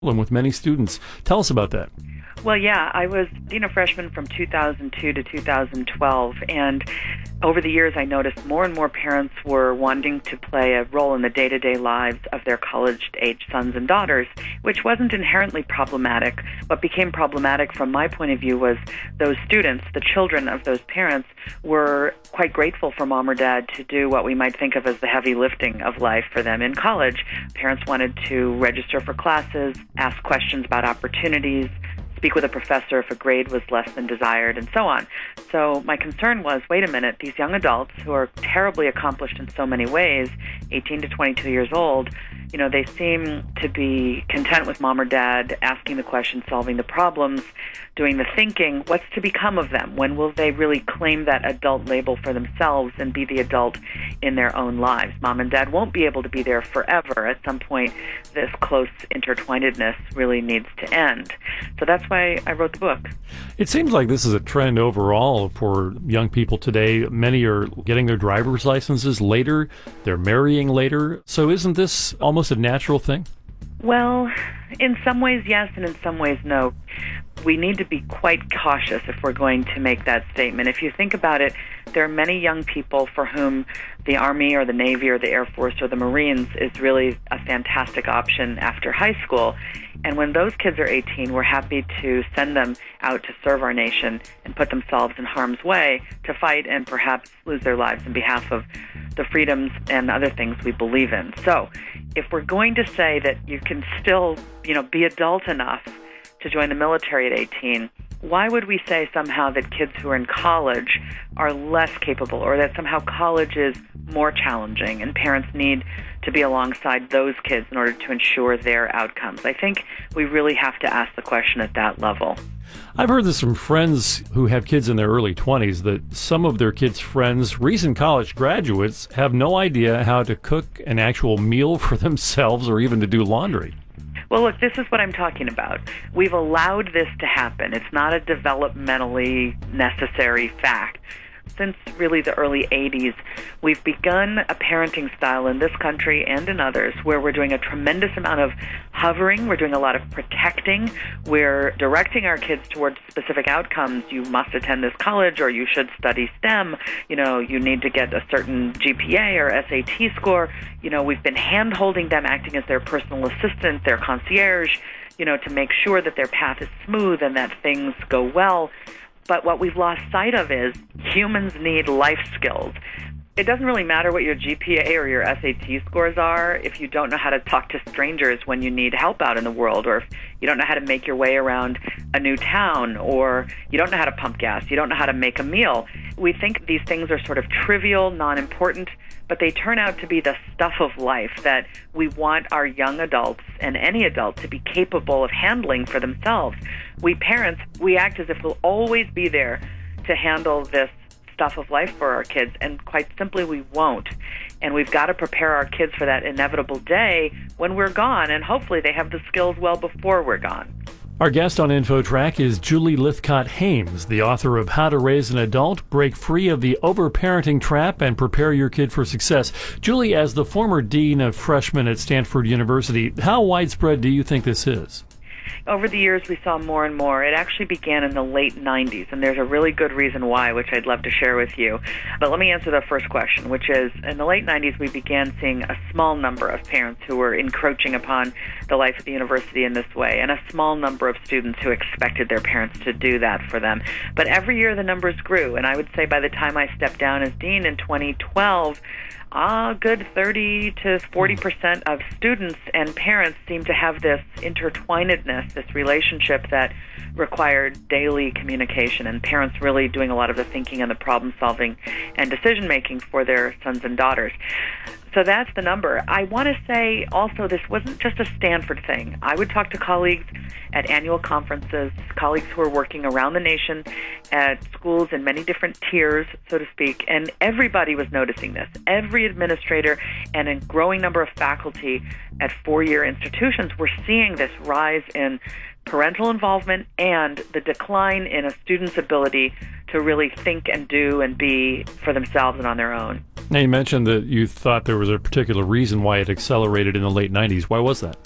and with many students. Tell us about that. Well, yeah, I was Dean of Freshmen from 2002 to 2012, and over the years I noticed more and more parents were wanting to play a role in the day-to-day lives of their college-age sons and daughters, which wasn't inherently problematic. What became problematic from my point of view was those students, the children of those parents, were quite grateful for mom or dad to do what we might think of as the heavy lifting of life for them in college. Parents wanted to register for classes, ask questions about opportunities, speak with a professor if a grade was less than desired, and so on. So my concern was, wait a minute, these young adults who are terribly accomplished in so many ways, 18 to 22 years old, they seem to be content with mom or dad asking the questions, solving the problems, doing the thinking. What's to become of them? When will they really claim that adult label for themselves and be the adult in their own lives? Mom and dad won't be able to be there forever. At some point, this close intertwinedness really needs to end. So that's why I wrote the book. It seems like this is a trend overall for young people today. Many are getting their driver's licenses later. They're marrying later. So isn't this almost a natural thing? Well, in some ways, yes, and in some ways, no. We need to be quite cautious if we're going to make that statement. If you think about it, there are many young people for whom the Army or the Navy or the Air Force or the Marines is really a fantastic option after high school. And when those kids are 18, we're happy to send them out to serve our nation and put themselves in harm's way to fight and perhaps lose their lives in behalf of the freedoms and other things we believe in. So if we're going to say that you can still, be adult enough to join the military at 18, why would we say somehow that kids who are in college are less capable, or that somehow college is more challenging and parents need to be alongside those kids in order to ensure their outcomes? I think we really have to ask the question at that level. I've heard this from friends who have kids in their early 20s, that some of their kids' friends, recent college graduates, have no idea how to cook an actual meal for themselves or even to do laundry. Well, look, this is what I'm talking about. We've allowed this to happen. It's not a developmentally necessary fact. Since really the early 80s, we've begun a parenting style in this country and in others where we're doing a tremendous amount of hovering, we're doing a lot of protecting, we're directing our kids towards specific outcomes. You must attend this college, or you should study STEM, you need to get a certain GPA or SAT score. We've been hand-holding them, acting as their personal assistant, their concierge, to make sure that their path is smooth and that things go well. But what we've lost sight of is humans need life skills. It doesn't really matter what your GPA or your SAT scores are if you don't know how to talk to strangers when you need help out in the world, or if you don't know how to make your way around a new town, or you don't know how to pump gas, you don't know how to make a meal. We think these things are sort of trivial, non-important, but they turn out to be the stuff of life that we want our young adults and any adult to be capable of handling for themselves. We parents, we act as if we'll always be there to handle this stuff of life for our kids, and quite simply we won't. And we've got to prepare our kids for that inevitable day when we're gone, and hopefully they have the skills well before we're gone. Our guest on InfoTrack is Julie Lythcott-Haims, the author of How to Raise an Adult, Break Free of the Overparenting Trap, and Prepare Your Kid for Success. Julie, as the former dean of freshmen at Stanford University, how widespread do you think this is? Over the years, we saw more and more. It actually began in the late 90s, and there's a really good reason why, which I'd love to share with you. But let me answer the first question, which is, in the late 90s, we began seeing a small number of parents who were encroaching upon the life of the university in this way, and a small number of students who expected their parents to do that for them. But every year, the numbers grew, and I would say by the time I stepped down as dean in 2012, a good 30 to 40% of students and parents seem to have this intertwinedness, this relationship that required daily communication, and parents really doing a lot of the thinking and the problem solving and decision making for their sons and daughters. So that's the number. I want to say also this wasn't just a Stanford thing. I would talk to colleagues at annual conferences, colleagues who are working around the nation at schools in many different tiers, so to speak, and everybody was noticing this. Every administrator and a growing number of faculty at four-year institutions were seeing this rise in parental involvement and the decline in a student's ability to really think and do and be for themselves and on their own. Now, you mentioned that you thought there was a particular reason why it accelerated in the late 90s. Why was that?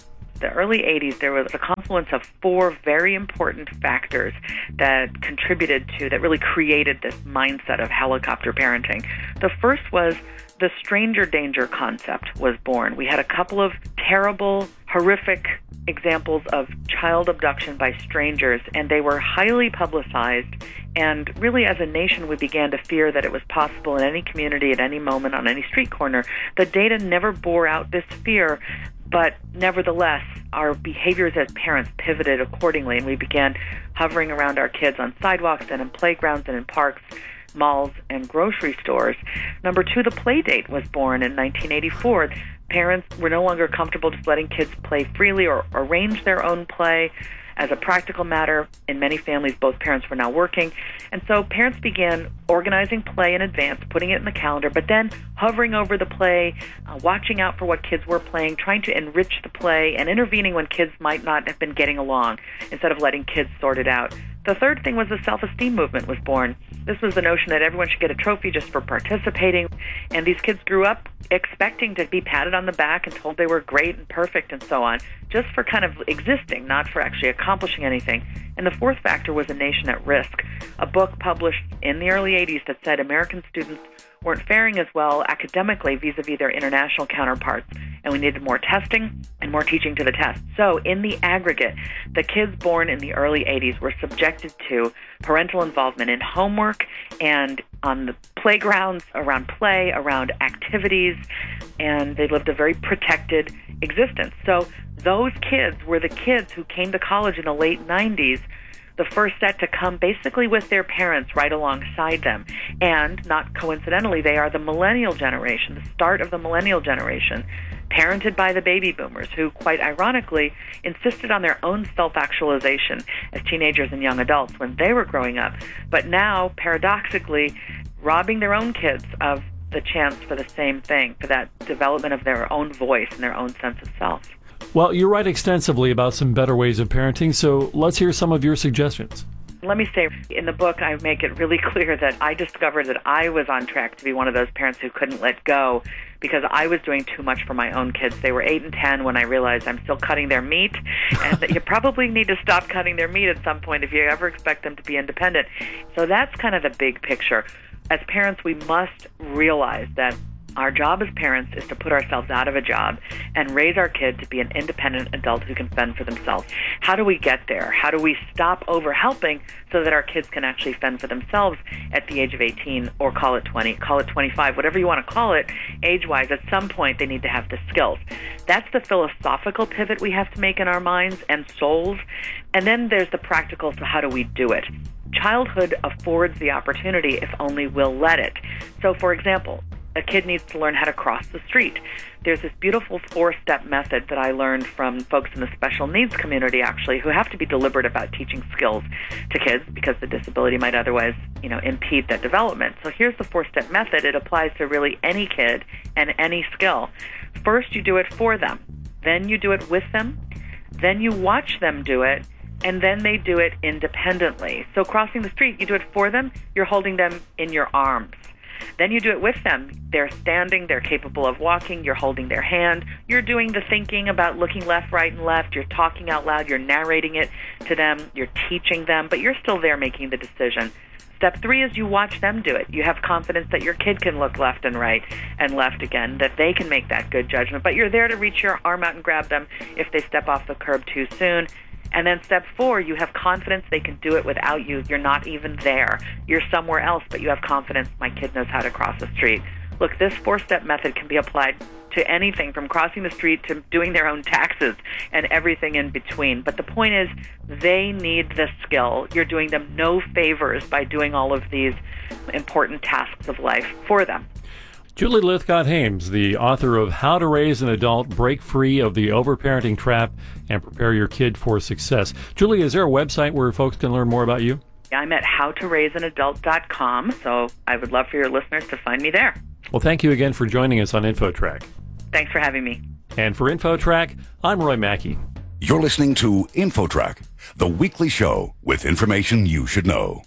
the early 80s, there was a confluence of four very important factors that contributed to, that really created this mindset of helicopter parenting. The first was the stranger danger concept was born. We had a couple of terrible, horrific examples of child abduction by strangers, and they were highly publicized. And really, as a nation, we began to fear that it was possible in any community, at any moment, on any street corner. The data never bore out this fear, but nevertheless, our behaviors as parents pivoted accordingly, and we began hovering around our kids on sidewalks and in playgrounds and in parks, malls, and grocery stores. Number two, the play date was born in 1984. Parents were no longer comfortable just letting kids play freely or arrange their own play. As a practical matter, in many families, both parents were now working. And so parents began organizing play in advance, putting it in the calendar, but then hovering over the play, watching out for what kids were playing, trying to enrich the play, and intervening when kids might not have been getting along, instead of letting kids sort it out. The third thing was the self-esteem movement was born. This was the notion that everyone should get a trophy just for participating. And these kids grew up expecting to be patted on the back and told they were great and perfect and so on, just for kind of existing, not for actually accomplishing anything. And the fourth factor was A Nation at Risk, a book published in the early 80s that said American students weren't faring as well academically vis-a-vis their international counterparts, and we needed more testing and more teaching to the test. So in the aggregate, the kids born in the early 80s were subjected to parental involvement in homework and on the playgrounds, around play, around activities, and they lived a very protected existence. So those kids were the kids who came to college in the late 90s, the first set to come basically with their parents right alongside them. And not coincidentally, they are the millennial generation, the start of the millennial generation, parented by the baby boomers, who, quite ironically, insisted on their own self-actualization as teenagers and young adults when they were growing up, but now, paradoxically, robbing their own kids of the chance for the same thing, for that development of their own voice and their own sense of self. Well, you write extensively about some better ways of parenting, so let's hear some of your suggestions. Let me say, in the book, I make it really clear that I discovered that I was on track to be one of those parents who couldn't let go because I was doing too much for my own kids. They were 8 and 10 when I realized I'm still cutting their meat, and that you probably need to stop cutting their meat at some point if you ever expect them to be independent. So that's kind of the big picture. As parents, we must realize that our job as parents is to put ourselves out of a job and raise our kid to be an independent adult who can fend for themselves. How do we get there? How do we stop over-helping so that our kids can actually fend for themselves at the age of 18, or call it 20, call it 25, whatever you want to call it, age-wise? At some point, they need to have the skills. That's the philosophical pivot we have to make in our minds and souls. And then there's the practical, so how do we do it? Childhood affords the opportunity if only we'll let it. So, for example, a kid needs to learn how to cross the street. There's this beautiful 4-step method that I learned from folks in the special needs community, actually, who have to be deliberate about teaching skills to kids because the disability might otherwise, impede that development. So here's the 4-step method. It applies to really any kid and any skill. First, you do it for them. Then you do it with them. Then you watch them do it. And then they do it independently. So crossing the street, you do it for them. You're holding them in your arms. Then you do it with them. They're standing, they're capable of walking, you're holding their hand, you're doing the thinking about looking left, right, and left, you're talking out loud, you're narrating it to them, you're teaching them, but you're still there making the decision. Step 3 is you watch them do it. You have confidence that your kid can look left and right and left again, that they can make that good judgment, but you're there to reach your arm out and grab them if they step off the curb too soon. And then step 4, you have confidence they can do it without you. You're not even there. You're somewhere else, but you have confidence my kid knows how to cross the street. Look, this 4-step method can be applied to anything from crossing the street to doing their own taxes and everything in between. But the point is, they need the skill. You're doing them no favors by doing all of these important tasks of life for them. Julie Lythcott-Haims, the author of How to Raise an Adult, Break Free of the Overparenting Trap, and Prepare Your Kid for Success. Julie, is there a website where folks can learn more about you? I'm at howtoraiseanadult.com, so I would love for your listeners to find me there. Well, thank you again for joining us on InfoTrack. Thanks for having me. And for InfoTrack, I'm Roy Mackey. You're listening to InfoTrack, the weekly show with information you should know.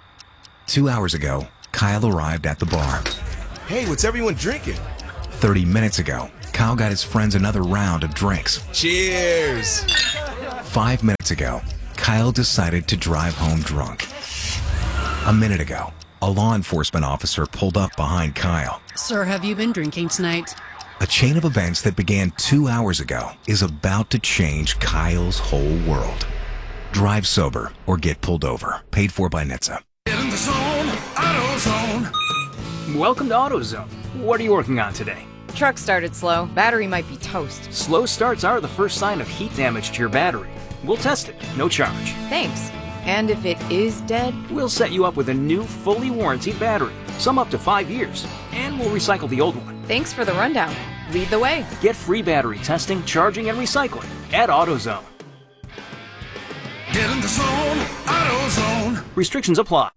2 hours ago, Kyle arrived at the bar. Hey, what's everyone drinking? 30 minutes ago, Kyle got his friends another round of drinks. Cheers! 5 minutes ago, Kyle decided to drive home drunk. A minute ago, a law enforcement officer pulled up behind Kyle. Sir, have you been drinking tonight? A chain of events that began 2 hours ago is about to change Kyle's whole world. Drive sober or get pulled over. Paid for by NHTSA. Get in the zone, AutoZone. Welcome to AutoZone. What are you working on today? Truck started slow. Battery might be toast. Slow starts are the first sign of heat damage to your battery. We'll test it, no charge. Thanks. And if it is dead? We'll set you up with a new, fully warranted battery, some up to 5 years, and we'll recycle the old one. Thanks for the rundown. Lead the way. Get free battery testing, charging, and recycling at AutoZone. Get in the zone, AutoZone. Restrictions apply.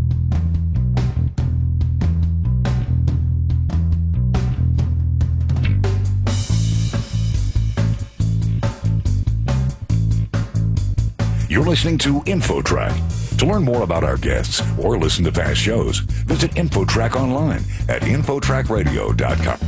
You're listening to InfoTrack. To learn more about our guests or listen to past shows, visit InfoTrack online at InfoTrackRadio.com.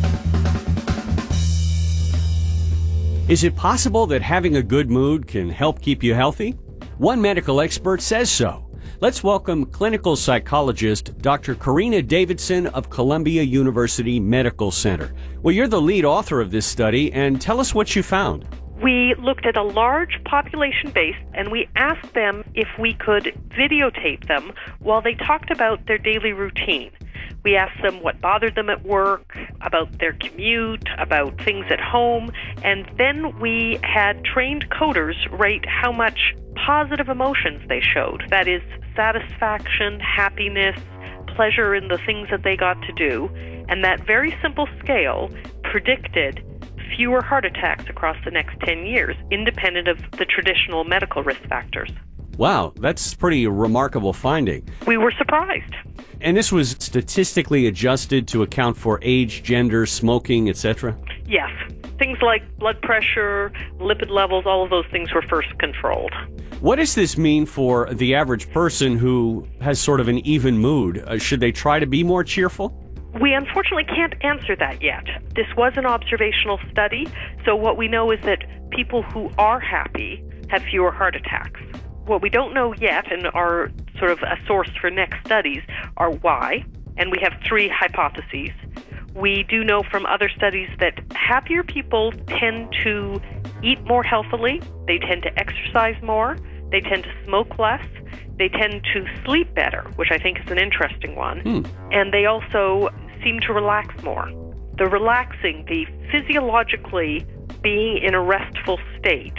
Is it possible that having a good mood can help keep you healthy? One medical expert says so. Let's welcome clinical psychologist Dr. Karina Davidson of Columbia University Medical Center. Well, you're the lead author of this study, and tell us what you found. We looked at a large population base, and we asked them if we could videotape them while they talked about their daily routine. We asked them what bothered them at work, about their commute, about things at home, and then we had trained coders rate how much positive emotions they showed. That is, satisfaction, happiness, pleasure in the things that they got to do. And that very simple scale predicted fewer heart attacks across the next 10 years, independent of the traditional medical risk factors. Wow, that's pretty remarkable finding. We were surprised. And this was statistically adjusted to account for age, gender, smoking, etc.? Yes. Things like blood pressure, lipid levels, all of those things were first controlled. What does this mean for the average person who has sort of an even mood? Should they try to be more cheerful? We unfortunately can't answer that yet. This was an observational study, so what we know is that people who are happy have fewer heart attacks. What we don't know yet, and are sort of a source for next studies, are why, and we have 3 hypotheses. We do know from other studies that happier people tend to eat more healthily, they tend to exercise more, they tend to smoke less, they tend to sleep better, which I think is an interesting one, and they also seem to relax more. The relaxing, the physiologically being in a restful state,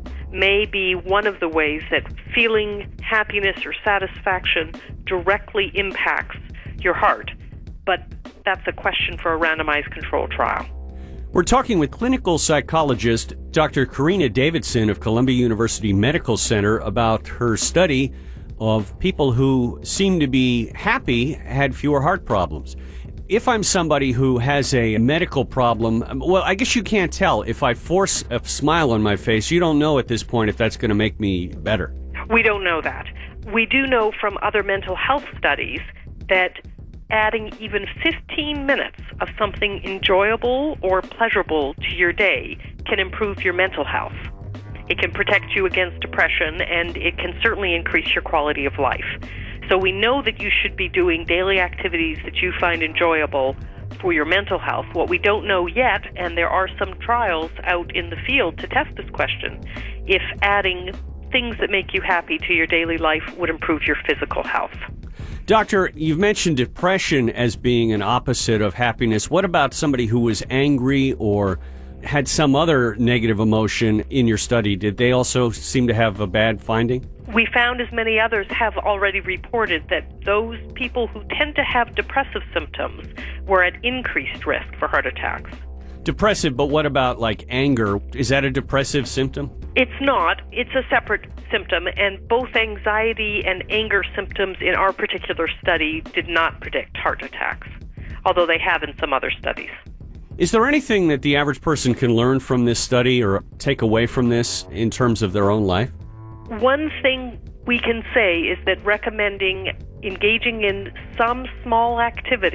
may be one of the ways that feeling happiness or satisfaction directly impacts your heart. But that's a question for a randomized control trial. We're talking with clinical psychologist Dr. Karina Davidson of Columbia University Medical Center about her study of people who seem to be happy had fewer heart problems. If I'm somebody who has a medical problem, well, I guess you can't tell. If I force a smile on my face, you don't know at this point if that's going to make me better. We don't know that. We do know from other mental health studies that adding even 15 minutes of something enjoyable or pleasurable to your day can improve your mental health. It can protect you against depression, and it can certainly increase your quality of life. So we know that you should be doing daily activities that you find enjoyable for your mental health. What we don't know yet, and there are some trials out in the field to test this question, if adding things that make you happy to your daily life would improve your physical health. Doctor, you've mentioned depression as being an opposite of happiness. What about somebody who was angry or had some other negative emotion in your study? Did they also seem to have a bad finding? We found, as many others have already reported, that those people who tend to have depressive symptoms were at increased risk for heart attacks. Depressive, but what about like anger? Is that a depressive symptom? It's not. It's a separate symptom, and both anxiety and anger symptoms in our particular study did not predict heart attacks, although they have in some other studies. Is there anything that the average person can learn from this study or take away from this in terms of their own life? One thing we can say is that recommending engaging in some small activity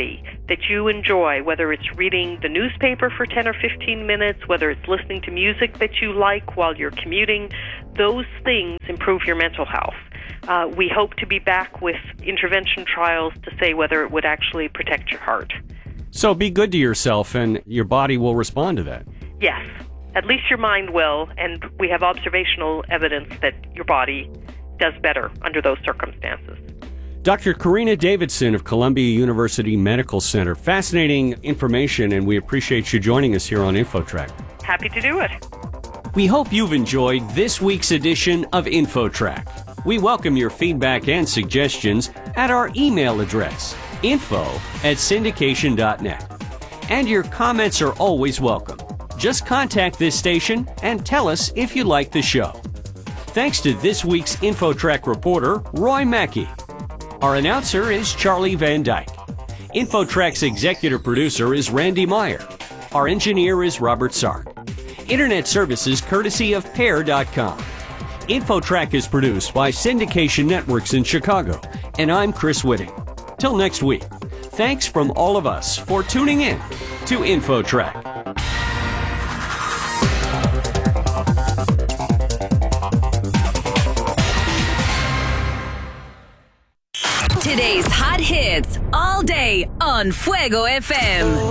that you enjoy, whether it's reading the newspaper for 10 or 15 minutes, whether it's listening to music that you like while you're commuting, those things improve your mental health. We hope to be back with intervention trials to say whether it would actually protect your heart. So be good to yourself, and your body will respond to that. Yes, at least your mind will, and we have observational evidence that your body does better under those circumstances. Dr. Karina Davidson of Columbia University Medical Center. Fascinating information, and we appreciate you joining us here on InfoTrack. Happy to do it. We hope you've enjoyed this week's edition of InfoTrack. We welcome your feedback and suggestions at our email address, info@syndication.net. And your comments are always welcome. Just contact this station and tell us if you like the show. Thanks to this week's InfoTrack reporter, Roy Mackey. Our announcer is Charlie Van Dyke. InfoTrack's executive producer is Randy Meyer. Our engineer is Robert Sark. Internet services courtesy of Pair.com. InfoTrack is produced by Syndication Networks in Chicago, and I'm Chris Whitting. Till next week, thanks from all of us for tuning in to InfoTrack. Today's hot hits all day on Fuego FM.